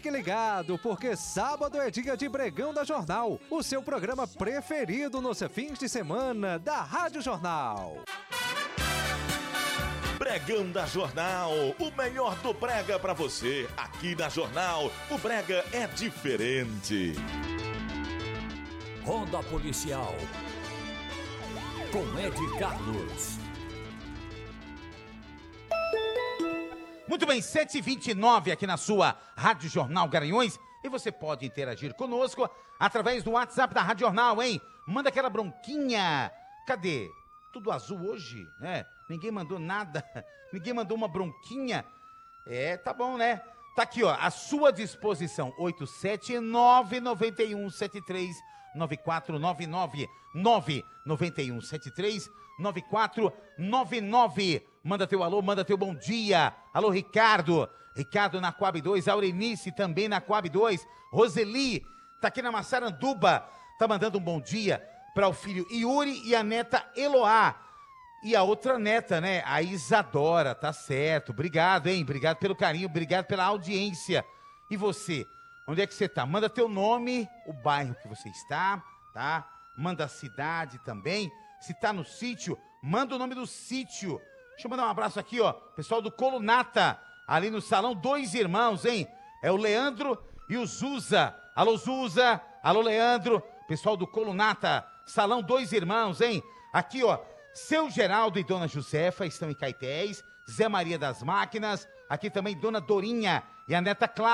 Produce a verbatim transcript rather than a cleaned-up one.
Fique ligado, porque sábado é dia de Pregão da Jornal, o seu programa preferido nos fins de semana da Rádio Jornal. Pregão da Jornal, o melhor do brega pra você. Aqui na Jornal, o brega é diferente. Ronda Policial, com Ed Carlos. Muito bem, sete e vinte e nove aqui na sua Rádio Jornal Garanhuns. E você pode interagir conosco através do WhatsApp da Rádio Jornal, hein? Manda aquela bronquinha. Cadê? Tudo azul hoje, né? Ninguém mandou nada. Ninguém mandou uma bronquinha. É, tá bom, né? Tá aqui, ó, à sua disposição. oito sete nove nove um sete três nove quatro nove nove. nove nove um sete três nove quatro nove nove. Manda teu alô, manda teu bom dia. Alô, Ricardo. Ricardo na Coab dois. Aurenice também na Coab dois. Roseli tá aqui na Massaranduba. Tá mandando um bom dia para o filho Yuri e a neta Eloá. E a outra neta, né? A Isadora, tá certo. Obrigado, hein? Obrigado pelo carinho, obrigado pela audiência. E você? Onde é que você tá? Manda teu nome, o bairro que você está, tá? Manda a cidade também. Se tá no sítio, manda o nome do sítio. Deixa eu mandar um abraço aqui, ó. Pessoal do Colunata, ali no Salão Dois Irmãos, hein? É o Leandro e o Zuza. Alô, Zuza. Alô, Leandro. Pessoal do Colunata, Salão Dois Irmãos, hein? Aqui, ó. Seu Geraldo e Dona Josefa estão em Caetés. Zé Maria das Máquinas. Aqui também Dona Dorinha e a neta Clara.